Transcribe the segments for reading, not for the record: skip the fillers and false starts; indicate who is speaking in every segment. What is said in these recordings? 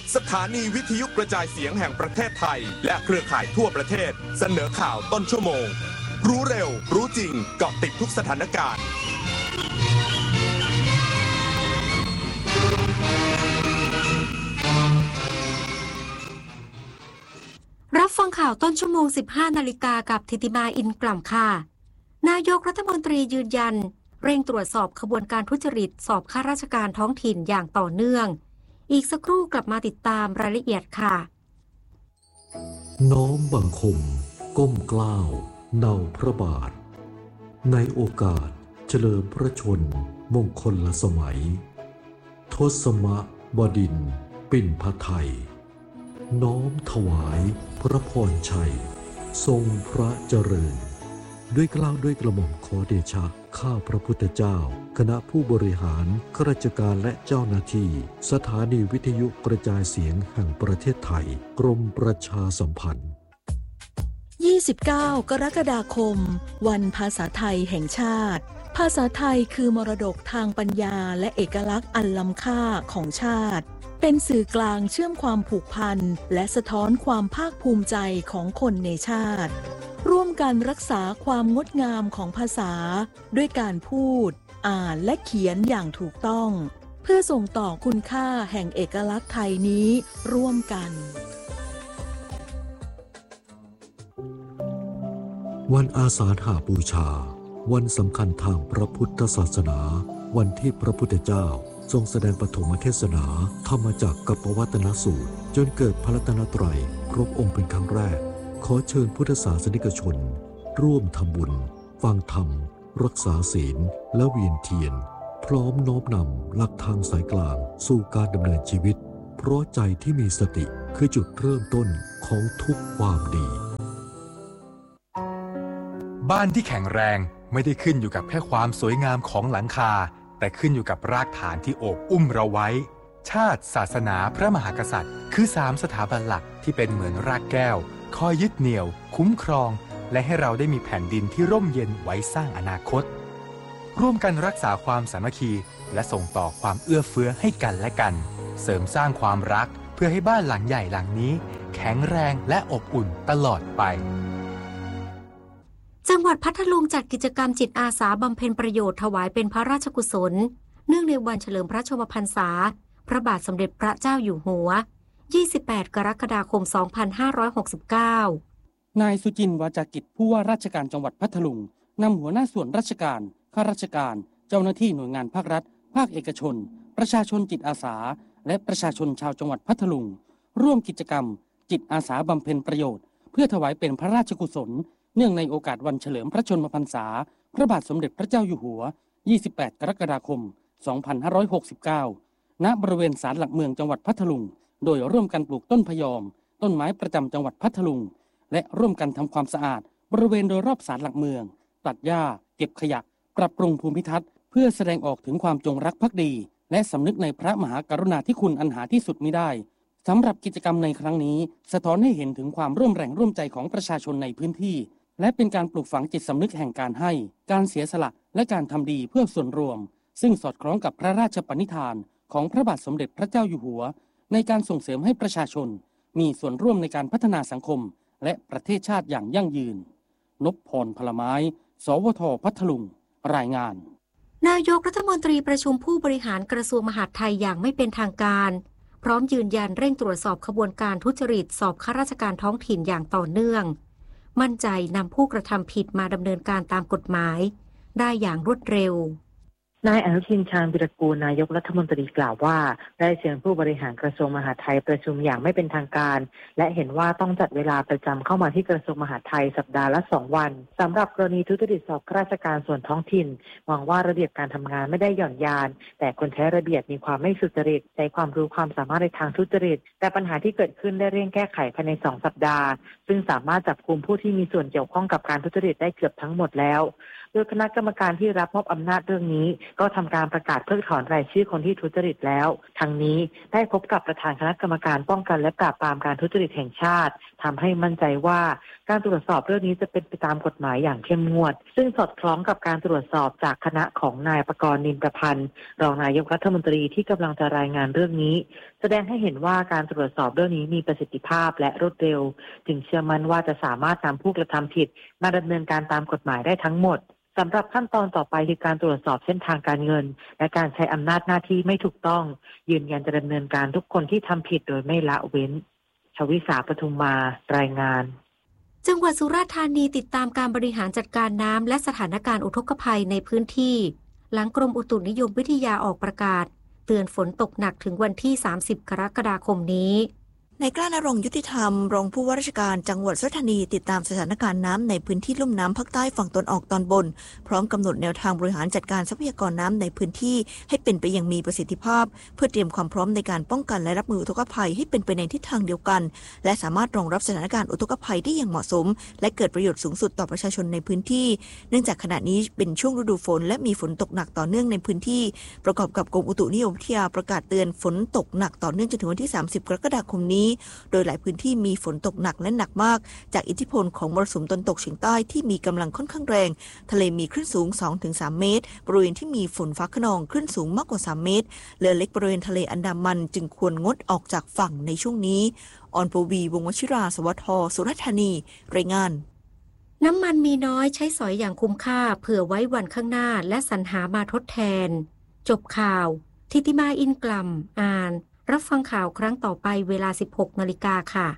Speaker 1: สถานีวิทยุกระจายเสียงแห่งประเทศไทยและเครือข่ายทั่วประเทศเสนอข่าวต้นชั่วโมงรู้เร็วรู้จริงเกาะติดทุกสถานการณ์
Speaker 2: รับฟังข่าวต้นชั่วโมง 15 นาฬิกากับธิติมาอินกล่ำค่ะนายกรัฐมนตรียืนยันเร่งตรวจสอบขบวนการทุจริตสอบข้าราชการท้องถิ่นอย่างต่อเนื่องอีกสักครู่กลับมาติดตามรายละเอียดค่ะ
Speaker 3: น้อมบังคมก้มเกล้าเนาพระบาทในโอกาสเฉลิมพระชนมงคลสมัยทศมบดินทร์ปิ่นพไทยน้อมถวายพระพรชัยทรงพระเจริญด้วยเกล้าด้วยกระหม่อมขอเดชะข้าพระพุทธเจ้าคณะผู้บริหารข้าราชการและเจ้าหน้าที่สถานีวิทยุกระจายเสียงแห่งประเทศไทยกรมประชาสัมพันธ์
Speaker 4: 29 กรกฎาคมวันภาษาไทยแห่งชาติภาษาไทยคือมรดกทางปัญญาและเอกลักษณ์อันล้ำค่าของชาติเป็นสื่อกลางเชื่อมความผูกพันและสะท้อนความภาคภูมิใจของคนในชาติร่วมกันรักษาความงดงามของภาษาด้วยการพูดอ่านและเขียนอย่างถูกต้องเพื่อส่งต่อคุณค่าแห่งเอกลักษณ์ไทยนี้ร่วมกัน
Speaker 3: วันอาสาฬหบูชาวันสำคัญทางพระพุทธศาสนาวันที่พระพุทธเจ้าทรงแสดงปฐมเทศนาธรรมจักรกับปวัตนสูตรจนเกิดพระรัตนตรัยครบองค์เป็นครั้งแรกขอเชิญพุทธศาสนิกชนร่วมทำบุญฟังธรรมรักษาศีลและเวียนเทียนพร้อมน้อมนำหลักทางสายกลางสู่การดำเนินชีวิตเพราะใจที่มีสติคือจุดเริ่มต้นของทุกความดี
Speaker 5: บ้านที่แข็งแรงไม่ได้ขึ้นอยู่กับแค่ความสวยงามของหลังคาแต่ขึ้นอยู่กับรากฐานที่โอบอุ้มเราไว้ชาติศาสนาพระมหากษัตริย์คือ3สถาบันหลักที่เป็นเหมือนรากแก้วคอยยึดเหนี่ยวคุ้มครองและให้เราได้มีแผ่นดินที่ร่มเย็นไว้สร้างอนาคตร่วมกันรักษาความสามัคคีและส่งต่อความเอื้อเฟื้อให้กันและกันเสริมสร้างความรักเพื่อให้บ้านหลังใหญ่หลังนี้แข็งแรงและอบอุ่นตลอดไป
Speaker 2: จังหวัดพัทลุงจัดกิจกรรมจิตอาสาบำเพ็ญประโยชน์ถวายเป็นพระราชกุศลเนื่องในวันเฉลิมพระชนมพรรษาพระบาทสมเด็จพระเจ้าอยู่หัว28 กรกฎาคม 2569
Speaker 6: นายสุจินต์วาจากิจผู้ว่าราชการจังหวัดพัทลุงนำหัวหน้าส่วนราชการข้าราชการเจ้าหน้าที่หน่วยงานภาครัฐภาคเอกชนประชาชนจิตอาสาและประชาชนชาวจังหวัดพัทลุงร่วมกิจกรรมจิตอาสาบำเพ็ญประโยชน์เพื่อถวายเป็นพระราชกุศลเนื่องในโอกาสวันเฉลิมพระชนมพรรษาพระบาทสมเด็จพระเจ้าอยู่หัว28 กรกฎาคม 2569 ณ บริเวณศาลหลักเมืองจังหวัดพัทลุงโดยร่วมกันปลูกต้นพยอมต้นไม้ประจำจังหวัดพัทลุงและร่วมกันทำความสะอาดบริเวณโดยรอบศาลหลักเมืองตัดหญ้าเก็บขยะปรับปรุงภูมิทัศน์เพื่อแสดงออกถึงความจงรักภักดีและสำนึกในพระมหากรุณาธิคุณอันหาที่สุดมิได้สำหรับกิจกรรมในครั้งนี้สะท้อนให้เห็นถึงความร่วมแรงร่วมใจของประชาชนในพื้นที่และเป็นการปลูกฝังจิตสำนึกแห่งการให้การเสียสละและการทำดีเพื่อส่วนรวมซึ่งสอดคล้องกับพระราชปณิธานของพระบาทสมเด็จพระเจ้าอยู่หัวในการส่งเสริมให้ประชาชนมีส่วนร่วมในการพัฒนาสังคมและประเทศชาติอย่างยั่งยืนนพพรพลไม้สวท.พัทลุงรายงาน
Speaker 2: นายกรัฐมนตรีประชุมผู้บริหารกระทรวงมหาดไทยอย่างไม่เป็นทางการพร้อมยืนยันเร่งตรวจสอบขบวนการทุจริตสอบข้าราชการท้องถิ่นอย่างต่อเนื่องมั่นใจนำผู้กระทำผิดมาดำเนินการตามกฎหมายได้อย่างรวดเร็วนายอนุทิน ชาญวิรากูลนายกรัฐมนตรีกล่าวว่าได้เชิญผู้บริหารกระทรวงมหาดไทยประชุมอย่างไม่เป็นทางการและเห็นว่าต้องจัดเวลาประจำเข้ามาที่กระทรวงมหาดไทยสัปดาห์ละ2 วันสำหรับกรณีทุจริตสอบข้าราชการส่วนท้องถิ่นหวังว่าระเบียบการทำงานไม่ได้หย่อนยานแต่คนใช้ระเบียบมีความไม่สุจริตใช้ความรู้ความสามารถในทางทุจริตแต่ปัญหาที่เกิดขึ้นได้เร่งแก้ไขภายใน2 สัปดาห์ซึ่งสามารถจับกุมผู้ที่มีส่วนเกี่ยวข้องกับการทุจริตได้เกือบทั้งหมดแล้ว
Speaker 7: โดยคณะกรรมการที่รับมอบอำนาจเรื่องนี้ก็ทำการประกาศเพิกถอนรายชื่อคนที่ทุจริตแล้วทั้งนี้ได้พบกับประธานคณะกรรมการป้องกันและปราบปรามการทุจริตแห่งชาติทำให้มั่นใจว่าการตรวจสอบเรื่องนี้จะเป็นไปตามกฎหมายอย่างเข้มงวดซึ่งสอดคล้องกับการตรวจสอบจากคณะของนายปกรณ์ นินประพันธ์รองนายกรัฐมนตรีที่กำลังจะรายงานเรื่องนี้แสดงให้เห็นว่าการตรวจสอบเรื่องนี้มีประสิทธิภาพและรวดเร็วจึงเชื่อมั่นว่าจะสามารถนำผู้กระทำผิดมาดำเนินการตามกฎหมายได้ทั้งหมดสำหรับขั้นตอนต่อไปคือการตรวจสอบเส้นทางการเงินและการใช้อำนาจหน้าที่ไม่ถูกต้องยืนยันจะดำเนินการทุกคนที่ทำผิดโดยไม่ละเว้นชวิสา ปทุมมารายงาน
Speaker 2: จังหวัดสุราษฎร์ธานีติดตามการบริหารจัดการน้ำและสถานการณ์อุทกภัยในพื้นที่หลังกรมอุตุนิยมวิทยาออกประกาศเตือนฝนตกหนักถึงวันที่30 กรกฎาคมนี้
Speaker 4: นายกล้านรงค์ยุติธรรมรองผู้ว่าราชการจังหวัดสุราษฎร์ธานีติดตามสถานการณ์น้ำในพื้นที่ลุ่มน้ำภาคใต้ฝั่งตะวันออกตอนบนพร้อมกำหนดแนวทางบริหารจัดการทรัพยากรน้ำในพื้นที่ให้เป็นไปอย่างมีประสิทธิภาพเพื่อเตรียมความพร้อมในการป้องกันและรับมืออุทกภัยให้เป็นไปในทิศทางเดียวกันและสามารถรองรับสถานการณ์อุทกภัยได้อย่างเหมาะสมและเกิดประโยชน์สูงสุดต่อประชาชนในพื้นที่เนื่องจากขณะนี้เป็นช่วงฤดูฝนและมีฝนตกหนักต่อเนื่องในพื้นที่ประกอบกับกรมอุตุนิยมวิทยาประกาศเตือนฝนตกหนักต่อเนื่องจนถึงวันที่30 กรกฎาคมนี้โดยหลายพื้นที่มีฝนตกหนักและหนักมากจากอิทธิพลของมรสุมตะวันตกเฉียงใต้ที่มีกำลังค่อนข้างแรงทะเลมีคลื่นสูง 2-3 เมตรบริเวณที่มีฝนฟ้าคะนองคลื่นสูงมากกว่า3 เมตรเรือเล็กบริเวณทะเลอันดามันจึงควรงดออกจากฝั่งในช่วงนี้ออนปวี วงศ์วชิรา สวท สุราษฎร์ธานีรายงาน
Speaker 2: น้ำมันมีน้อยใช้สอยอย่างคุ้มค่าเผื่อไว้วันข้างหน้าและสรรหามาทดแทนจบข่าวทิติมาอินกลัมอ่านรับฟังข่าวครั้งต่อไปเวลา 16 นาฬิกาค่ะ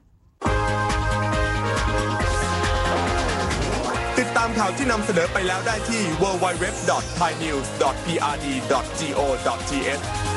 Speaker 1: ติดตามข่าวที่นำเสนอไปแล้วได้ที่ www.thainews.prd.go.th